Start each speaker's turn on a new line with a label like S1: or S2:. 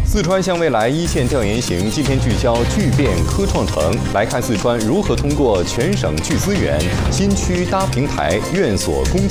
S1: 四川向未来一线调研行今天聚焦聚变科创城，来看四川如何通过全省聚资源、新区搭平台、院所供